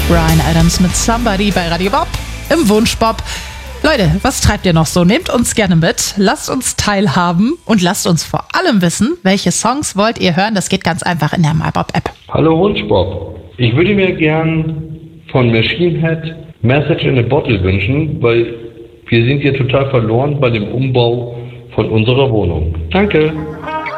Bryan Adams mit Somebody bei Radio Bob im Wunschbob. Leute, was treibt ihr noch so? Nehmt uns gerne mit, lasst uns teilhaben und lasst uns vor allem wissen, welche Songs wollt ihr hören. Das geht ganz einfach in der MyBob-App. Hallo Wunschbob. Ich würde mir gern von Machine Head Message in a Bottle wünschen, weil wir sind hier total verloren bei dem Umbau von unserer Wohnung. Danke.